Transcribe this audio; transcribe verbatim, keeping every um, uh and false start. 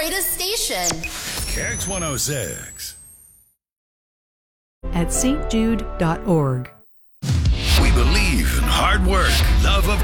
greatest station. K X one oh six. At st jude dot org. We believe in hard work, love of